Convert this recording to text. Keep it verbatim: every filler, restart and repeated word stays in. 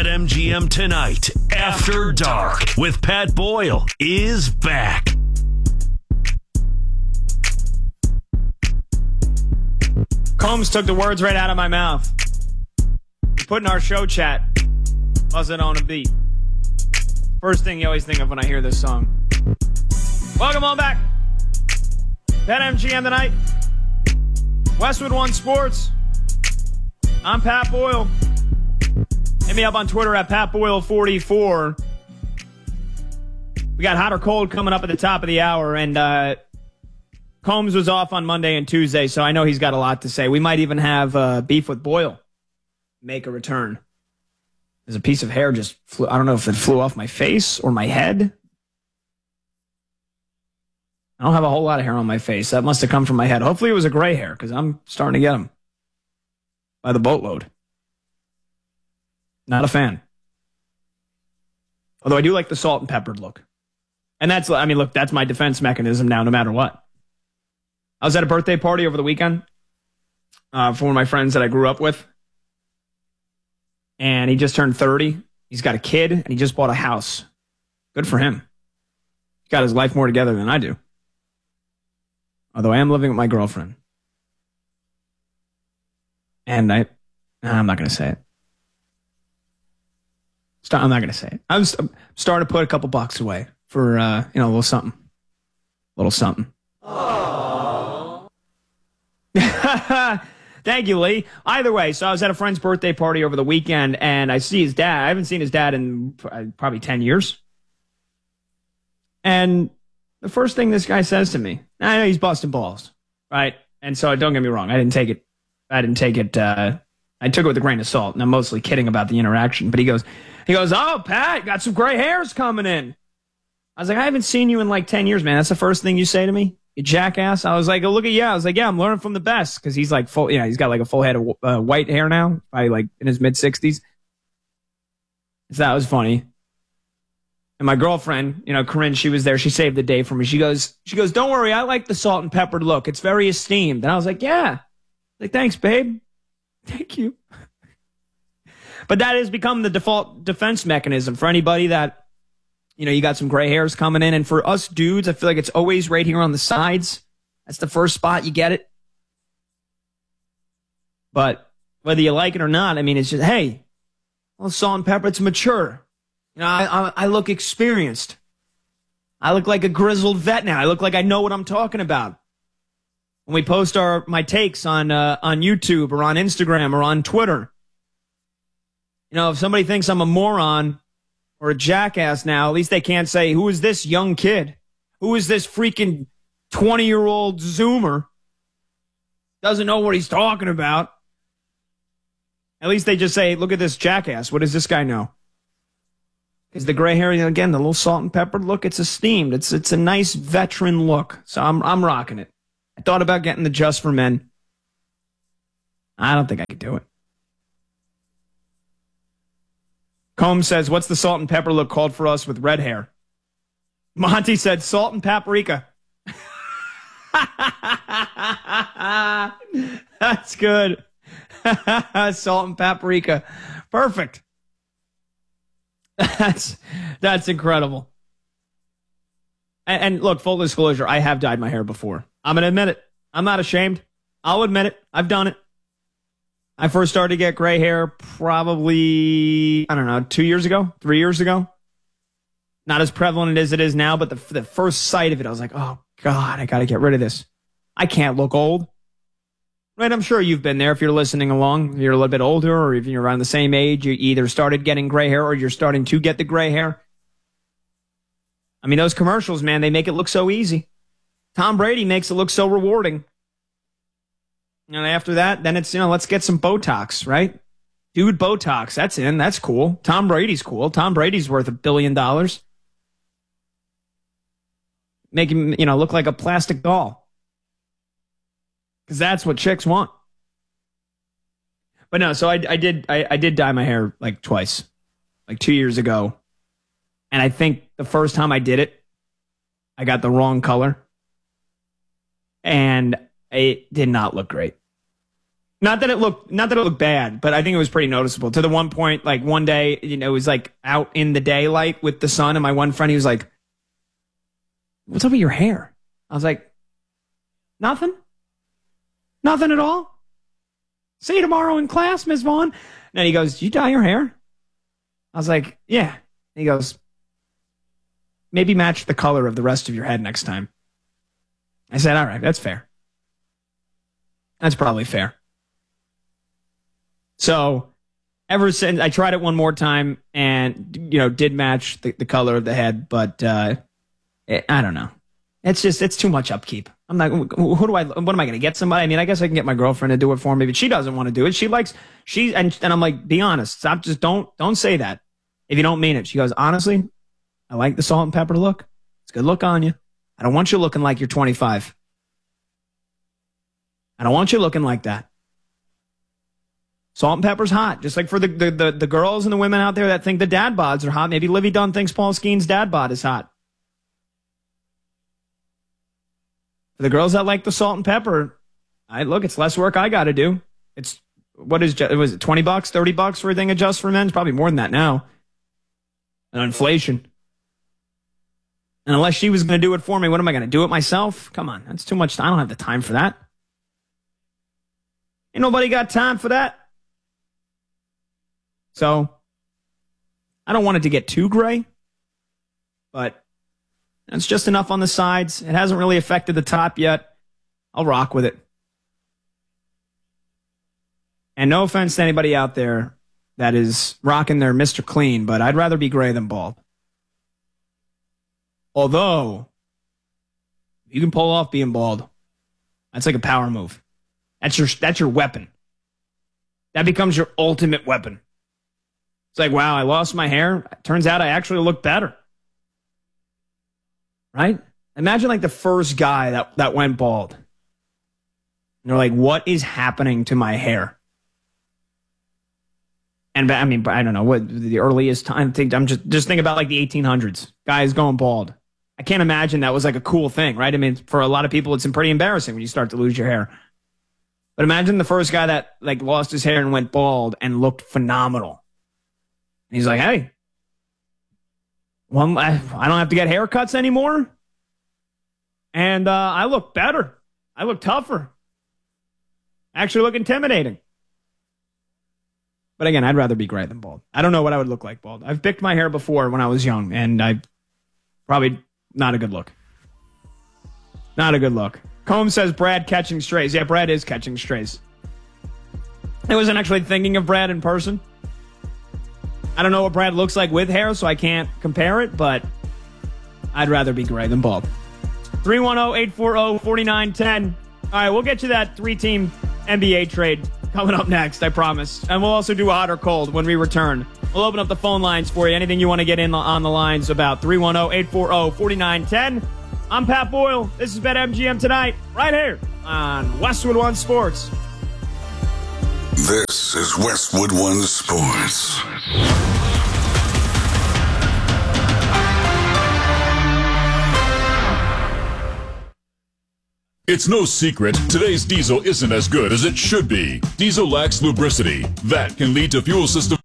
BetMGM Tonight, After Dark, with Pat Boyle, is back. Combs took the words right out of my mouth. We put in our show chat, wasn't on a beat. First thing you always think of when I hear this song. Welcome on back. BetMGM Tonight. Westwood One Sports. I'm Pat Boyle. Hit me up on Twitter at Pat Boyle forty-four. We got hot or cold coming up at the top of the hour, and uh, Combs was off on Monday and Tuesday, so I know he's got a lot to say. We might even have uh, Beef with Boyle make a return. There's a piece of hair just flew. I don't know if it flew off my face or my head. I don't have a whole lot of hair on my face. That must have come from my head. Hopefully it was a gray hair, because I'm starting to get them by the boatload. Not a fan. Although I do like the salt and peppered look. And that's, I mean, look, that's my defense mechanism now, no matter what. I was at a birthday party over the weekend uh, for one of my friends that I grew up with. And he just turned thirty. He's got a kid, and he just bought a house. Good for him. He's got his life more together than I do. Although I am living with my girlfriend. And I, nah, I'm not going to say it. Start, I'm not going to say it. I'm, st- I'm starting to put a couple bucks away for, uh, you know, a little something. A little something. Aww. Thank you, Lee. Either way, so I was at a friend's birthday party over the weekend, and I see his dad. I haven't seen his dad in probably ten years. And the first thing this guy says to me, I know he's busting balls, right? And so don't get me wrong. I didn't take it. I didn't take it. Uh, I took it with a grain of salt, and I'm mostly kidding about the interaction. But he goes, he goes, oh, Pat, got some gray hairs coming in. I was like, I haven't seen you in like ten years, man. That's the first thing you say to me? You jackass. I was like, oh, look at you. I was like, yeah, I'm learning from the best. Because he's like full, you know, he's got like a full head of uh, white hair now, probably like in his mid sixties. So that was funny. And my girlfriend, you know, Corinne, she was there. She saved the day for me. She goes, she goes, don't worry. I like the salt and peppered look. It's very esteemed. And I was like, yeah. Like, thanks, babe. Thank you. But that has become the default defense mechanism for anybody that, you know, you got some gray hairs coming in. And for us dudes, I feel like it's always right here on the sides. That's the first spot you get it. But whether you like it or not, I mean, it's just, hey, well, salt and pepper, it's mature. You know, I, I, I look experienced. I look like a grizzled vet now. I look like I know what I'm talking about. When we post our my takes on uh, on YouTube or on Instagram or on Twitter, you know, if somebody thinks I'm a moron or a jackass now, at least they can't say, who is this young kid? Who is this freaking twenty-year-old Zoomer? Doesn't know what he's talking about. At least they just say, look at this jackass. What does this guy know? Because the gray hair, again, the little salt and pepper look, it's esteemed. It's it's a nice veteran look. So I'm I'm rocking it. I thought about getting the Just for Men. I don't think I could do it. Combs says, what's the salt and pepper look called for us with red hair? Monty said, salt and paprika. That's good. Salt and paprika. Perfect. That's that's incredible. And, and look, full disclosure, I have dyed my hair before. I'm going to admit it. I'm not ashamed. I'll admit it. I've done it. I first started to get gray hair probably, I don't know, two years ago, three years ago. Not as prevalent as it is now, but the, the first sight of it, I was like, oh, God, I got to get rid of this. I can't look old. Right, I'm sure you've been there if you're listening along. If you're a little bit older or if you're around the same age, you either started getting gray hair or you're starting to get the gray hair. I mean, those commercials, man, they make it look so easy. Tom Brady makes it look so rewarding. And after that, then it's, you know, let's get some Botox, right? Dude, Botox, that's in. That's cool. Tom Brady's cool. Tom Brady's worth a billion dollars. Make him, you know, look like a plastic doll. Because that's what chicks want. But no, so I, I did I, I did dye my hair like twice. Like two years ago. And I think the first time I did it, I got the wrong color. And it did not look great. Not that it looked, not that it looked bad, but I think it was pretty noticeable. To the one point, like one day, you know, it was like out in the daylight with the sun, and my one friend, he was like, "What's up with your hair?" I was like, "Nothing, nothing at all. See you tomorrow in class, Miz Vaughn." And then he goes, "Did you dye your hair?" I was like, "Yeah." And he goes, "Maybe match the color of the rest of your head next time." I said, "All right, that's fair. That's probably fair." So ever since, I tried it one more time and, you know, did match the, the color of the head, but uh, it, I don't know. It's just, it's too much upkeep. I'm like, who, who do I, what am I going to get somebody? I mean, I guess I can get my girlfriend to do it for me, but she doesn't want to do it. She likes, she, and, and I'm like, be honest. Stop, just don't, don't say that if you don't mean it. She goes, "Honestly, I like the salt and pepper look. It's a good look on you. I don't want you looking like you're twenty-five. I don't want you looking like that. Salt and pepper's hot." Just like for the, the, the, the girls and the women out there that think the dad bods are hot, maybe Livy Dunn thinks Paul Skeen's dad bod is hot. For the girls that like the salt and pepper, I look, it's less work I got to do. It's, what is, was it twenty bucks, thirty bucks for a thing of Just for Men? It's probably more than that now. And inflation. And unless she was going to do it for me, what am I going to do it myself? Come on, that's too much time. I don't have the time for that. Ain't nobody got time for that. So, I don't want it to get too gray, but it's just enough on the sides. It hasn't really affected the top yet. I'll rock with it. And no offense to anybody out there that is rocking their Mister Clean, but I'd rather be gray than bald. Although, you can pull off being bald. That's like a power move. That's your, that's your weapon. That becomes your ultimate weapon. It's like, wow, I lost my hair. Turns out I actually look better. Right? Imagine like the first guy that, that went bald. And they're like, what is happening to my hair? And I mean, I don't know what the earliest time. Think I'm just just think about like the eighteen hundreds. Guys going bald. I can't imagine that was like a cool thing, right? I mean, for a lot of people, it's pretty embarrassing when you start to lose your hair. But imagine the first guy that like lost his hair and went bald and looked phenomenal. And he's like, "Hey, well, I, I don't have to get haircuts anymore, and uh, I look better. I look tougher. I actually look intimidating." But again, I'd rather be gray than bald. I don't know what I would look like bald. I've picked my hair before when I was young, and I probably not a good look. Not a good look. Combs says Brad catching strays. Yeah, Brad is catching strays. I wasn't actually thinking of Brad in person. I don't know what Brad looks like with hair, so I can't compare it, but I'd rather be gray than bald. three one zero, eight four zero, four nine one zero. All right, we'll get you that three-team N B A trade coming up next, I promise. And we'll also do hot or cold when we return. We'll open up the phone lines for you. Anything you want to get in on the lines about three one zero, eight four zero, four nine one zero. I'm Pat Boyle. This is BetMGM Tonight, right here on Westwood One Sports. This is Westwood One Sports. It's no secret, today's diesel isn't as good as it should be. Diesel lacks lubricity. That can lead to fuel system